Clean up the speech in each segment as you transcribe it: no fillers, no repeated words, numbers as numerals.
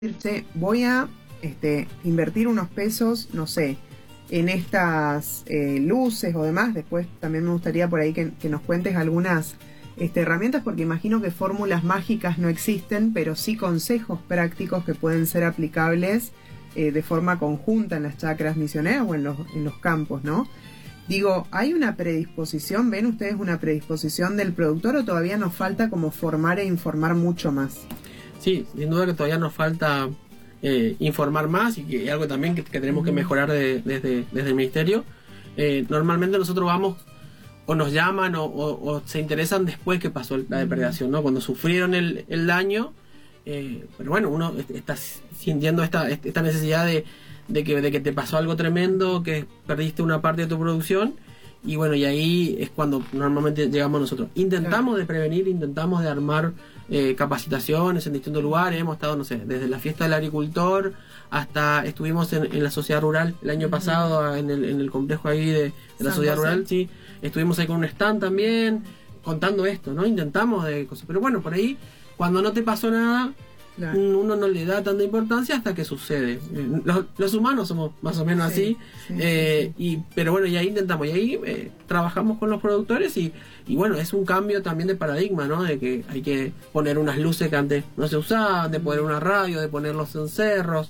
decirte, voy a invertir unos pesos, no sé, en estas luces o demás. Después también me gustaría por ahí que nos cuentes algunas herramientas, porque imagino que fórmulas mágicas no existen, pero sí consejos prácticos que pueden ser aplicables de forma conjunta en las chakras misioneras o en los campos, ¿no? Digo, ¿hay una predisposición, ven ustedes una predisposición del productor, o todavía nos falta como formar e informar mucho más? Sí, sin duda que todavía nos falta informar más, y que algo también que tenemos que mejorar desde el ministerio. Normalmente nosotros vamos, o nos llaman o se interesan después que pasó la depredación, ¿no? Cuando sufrieron el daño, pero bueno, uno está sintiendo esta necesidad de que te pasó algo tremendo, que perdiste una parte de tu producción, y bueno, y ahí es cuando normalmente llegamos nosotros. Intentamos de prevenir, intentamos de armar capacitaciones en distintos lugares. Hemos estado, no sé, desde la fiesta del agricultor hasta estuvimos en la sociedad rural el año pasado, en el complejo ahí de la sociedad rural, sí, estuvimos ahí con un stand también, contando esto, ¿no? Intentamos de cosas, pero bueno, por ahí, cuando no te pasó nada, claro, uno no le da tanta importancia hasta que sucede. Los humanos somos más o menos así, pero bueno, y ahí intentamos, y ahí trabajamos con los productores, y bueno, es un cambio también de paradigma, ¿no? De que hay que poner unas luces que antes no se usaban, de poner una radio, de poner los cencerros,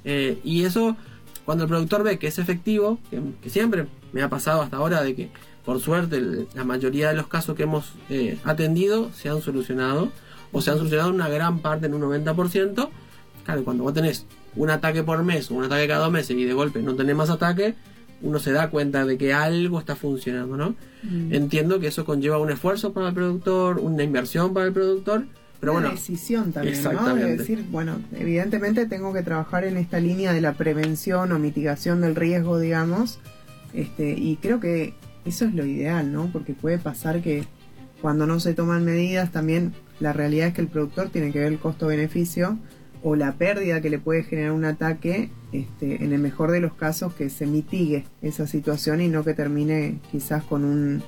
y eso, cuando el productor ve que es efectivo, que siempre me ha pasado hasta ahora, de que por suerte la mayoría de los casos que hemos atendido se han solucionado, o se han solucionado una gran parte, en un 90%. Claro, cuando vos tenés un ataque por mes, o un ataque cada 2 meses, y de golpe no tenés más ataque, uno se da cuenta de que algo está funcionando, ¿no? Entiendo que eso conlleva un esfuerzo para el productor, una inversión para el productor, pero una bueno, decisión también, ¿no? De decir, bueno, evidentemente tengo que trabajar en esta línea de la prevención o mitigación del riesgo, digamos, y creo que eso es lo ideal, ¿no? Porque puede pasar que cuando no se toman medidas, también la realidad es que el productor tiene que ver el costo-beneficio o la pérdida que le puede generar un ataque, en el mejor de los casos, que se mitigue esa situación y no que termine quizás con un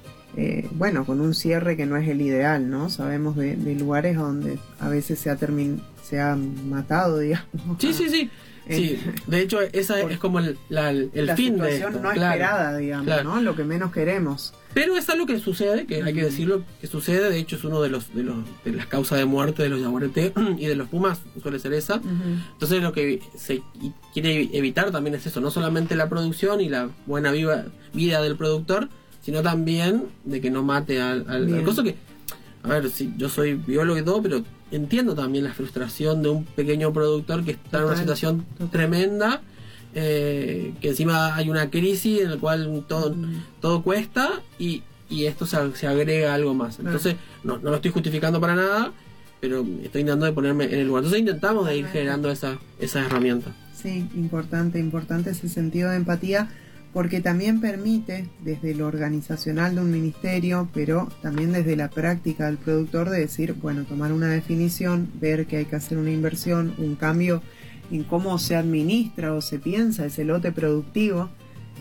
con un cierre que no es el ideal, ¿no? Sabemos de lugares donde a veces se ha matado, digamos. Sí. Sí, de hecho esa es como el fin de esto. No esperada, digamos, claro, ¿no? Lo que menos queremos. Pero es algo que sucede, que hay que decirlo, que sucede. De hecho es uno de las causas de muerte de los yaguareté y de los pumas, suele ser esa. Entonces lo que se quiere evitar también es eso, no solamente la producción y la buena vida del productor, sino también de que no mate al costo. Que, a ver, sí, yo soy biólogo y todo, pero entiendo también la frustración de un pequeño productor que está en una situación tremenda, que encima hay una crisis en la cual todo cuesta, y esto se agrega algo más. Entonces, no lo estoy justificando para nada, pero estoy intentando de ponerme en el lugar. Entonces intentamos de ir generando esa herramienta. Sí, importante ese sentido de empatía, porque también permite, desde lo organizacional de un ministerio, pero también desde la práctica del productor, de decir, bueno, tomar una definición, ver que hay que hacer una inversión, un cambio en cómo se administra o se piensa ese lote productivo.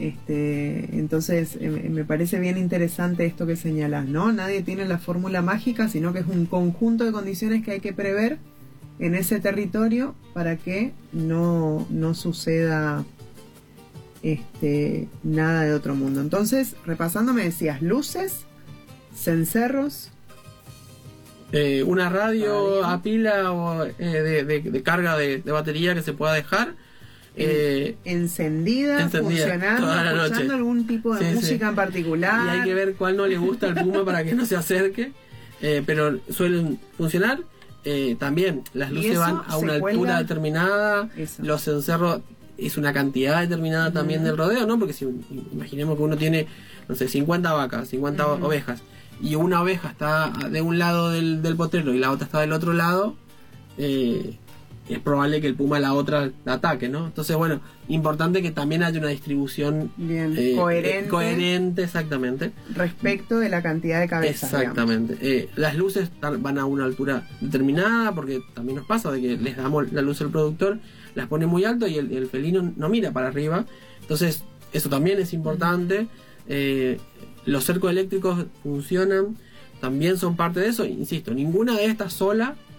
Entonces me parece bien interesante esto que señalas, ¿no? Nadie tiene la fórmula mágica, sino que es un conjunto de condiciones que hay que prever en ese territorio para que no suceda nada de otro mundo. Entonces, repasando, me decías luces, cencerros, una radio a pila o de carga de batería que se pueda dejar encendida, funcionando, escuchando algún tipo de música en particular, y hay que ver cuál no le gusta al puma para que no se acerque, pero suelen funcionar. También las luces van a una altura determinada, los cencerros es una cantidad determinada también del rodeo, ¿no? Porque si imaginemos que uno tiene, no sé, 50 vacas, 50 ovejas, y una oveja está de un lado del potrero y la otra está del otro lado, es probable que el puma la otra la ataque, ¿no? Entonces, bueno, importante que también haya una distribución bien coherente, exactamente, respecto de la cantidad de cabezas. Exactamente. Las luces van a una altura determinada, porque también nos pasa de que les damos la luz al productor, las pone muy alto y el felino no mira para arriba. Entonces, eso también es importante. Los cercos eléctricos funcionan, también son parte de eso. Insisto, ninguna de estas sola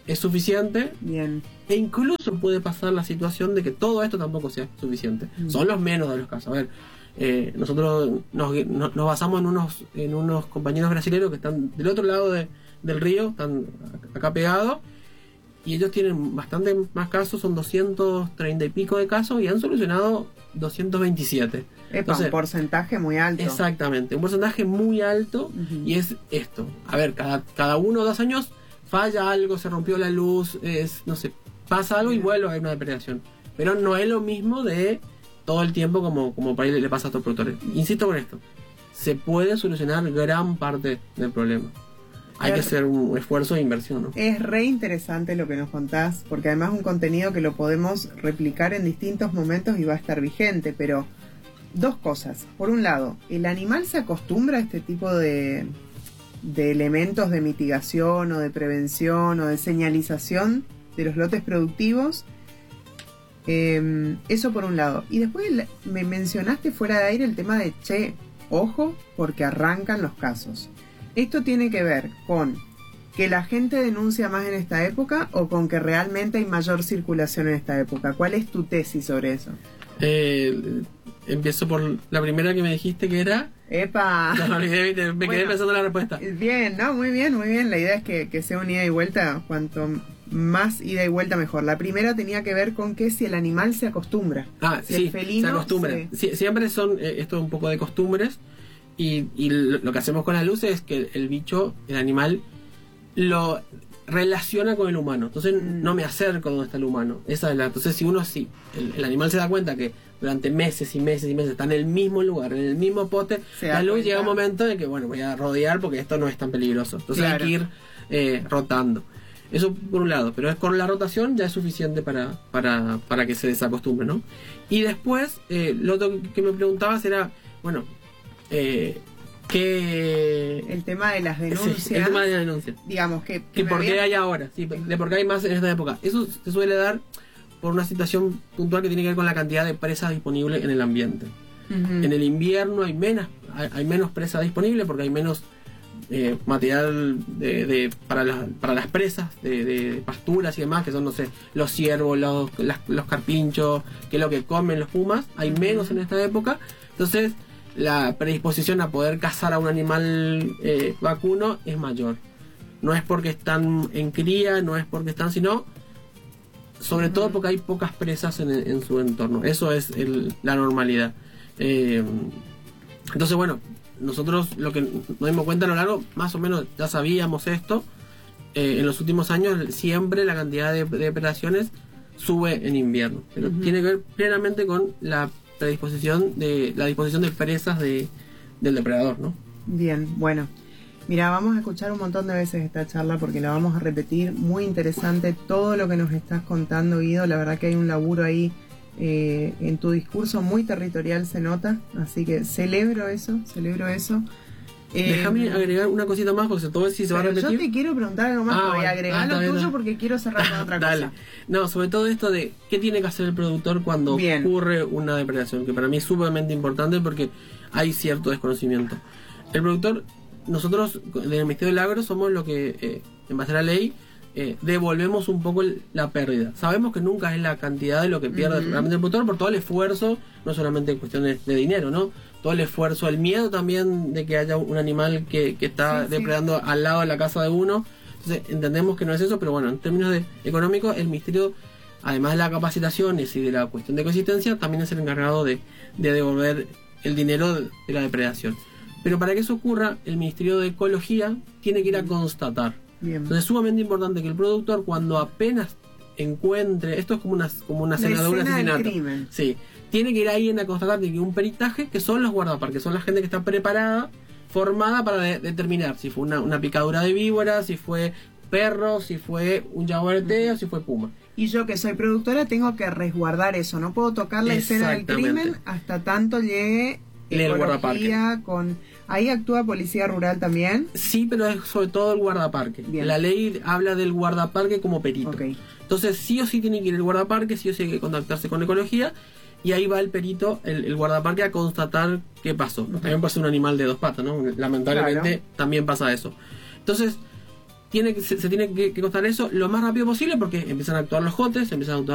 es suficiente. Bien. E incluso puede pasar la situación de que todo esto tampoco sea suficiente. Son los menos de los casos. A ver, nosotros nos basamos en unos compañeros brasileños que están del otro lado del río, están acá pegados, y ellos tienen bastante más casos, son 230 y pico de casos, y han solucionado 227. Un porcentaje muy alto. Exactamente, un porcentaje muy alto. Y es esto. A ver, cada 1 o 2 años falla algo, se rompió la luz, no sé, pasa algo y vuelve a haber una depredación. Pero no es lo mismo de todo el tiempo como para ahí le pasa a otros productores. Insisto con esto, se puede solucionar gran parte del problema. Hay que hacer un esfuerzo de inversión, ¿no? Es re interesante lo que nos contás, porque además es un contenido que lo podemos replicar en distintos momentos y va a estar vigente, pero 2 cosas. Por un lado, ¿el animal se acostumbra a este tipo de elementos de mitigación o de prevención o de señalización de los lotes productivos? Eso por un lado. Y después me mencionaste fuera de aire el tema de, ojo, porque arrancan los casos. ¿Esto tiene que ver con que la gente denuncia más en esta época o con que realmente hay mayor circulación en esta época? ¿Cuál es tu tesis sobre eso? Empiezo por la primera que me dijiste, que era... ¡Epa! No, me quedé pensando en la respuesta. Bien, no, muy bien, muy bien. La idea es que sea un ida y vuelta. Cuanto más ida y vuelta, mejor. La primera tenía que ver con que si el animal se acostumbra. Si el felino se acostumbra. Siempre son esto un poco de costumbres. Y lo que hacemos con la luz es que el bicho, el animal, lo relaciona con el humano. Entonces no me acerco donde está el humano. Entonces si el animal se da cuenta que durante meses y meses y meses está en el mismo lugar, en el mismo pote, la luz llega un momento de que voy a rodear porque esto no es tan peligroso. Entonces hay que ir rotando. Eso por un lado, pero con la rotación ya es suficiente para que se desacostumbre, ¿no? Y después, lo otro que me preguntabas era, el tema de las denuncias. Sí, el tema de la denuncia. Digamos que por qué hay ahora, de por qué hay más en esta época. Eso se suele dar por una situación puntual que tiene que ver con la cantidad de presas disponibles en el ambiente. En el invierno hay menos presas disponibles porque hay menos material para las presas de pasturas y demás, que son, no sé, los ciervos, los carpinchos, que es lo que comen los pumas. Hay menos en esta época. Entonces la predisposición a poder cazar a un animal vacuno es mayor. No es porque están en cría, no es porque están, sino sobre todo porque hay pocas presas en su entorno. Eso es la normalidad. Entonces, nosotros lo que nos dimos cuenta a lo largo, más o menos ya sabíamos esto. En los últimos años siempre la cantidad de depredaciones sube en invierno, pero tiene que ver plenamente con la disposición de presas del depredador, ¿no? Bien, bueno, mira, vamos a escuchar un montón de veces esta charla porque la vamos a repetir. Muy interesante todo lo que nos estás contando, Guido. La verdad que hay un laburo ahí en tu discurso muy territorial, se nota, así que celebro eso. Déjame agregar una cosita más porque todo si se va a repetir. Yo te quiero preguntar algo más, voy a agregar lo tuyo porque quiero cerrar con otra cosa. No, sobre todo esto de qué tiene que hacer el productor cuando ocurre una depredación, que para mí es sumamente importante porque hay cierto desconocimiento. El productor, nosotros en el Ministerio del Agro somos lo que, en base a la ley, devolvemos un poco la pérdida. Sabemos que nunca es la cantidad de lo que pierde realmente el productor por todo el esfuerzo, no solamente en cuestiones de dinero, ¿no? Todo el esfuerzo, el miedo también de que haya un animal que está depredando al lado de la casa de uno. Entonces entendemos que no es eso, pero en términos económicos, el Ministerio, además de las capacitaciones y de la cuestión de coexistencia, también es el encargado de devolver el dinero de la depredación. Pero para que eso ocurra, el Ministerio de Ecología tiene que ir a constatar. Bien. Entonces es sumamente importante que el productor, cuando apenas encuentre, esto es como una escena de un asesinato, sí, tiene que ir ahí a constatar que un peritaje, que son los guardaparques, son la gente que está preparada, formada para determinar si fue una picadura de víbora, si fue perro, si fue un jaguarete o si fue puma. Y yo, que soy productora, tengo que resguardar eso, no puedo tocar la escena del crimen hasta tanto llegue el guardaparque. ¿Ahí actúa Policía Rural también? Sí, pero es sobre todo el guardaparque. Bien. La ley habla del guardaparque como perito. Entonces sí o sí tiene que ir el guardaparque, sí o sí hay que contactarse con Ecología, y ahí va el perito, el guardaparque, a constatar qué pasó. También puede ser un animal de 2 patas, ¿no? Lamentablemente también pasa eso. Entonces se tiene que constar eso lo más rápido posible porque empiezan a actuar los jotes, empiezan a actuar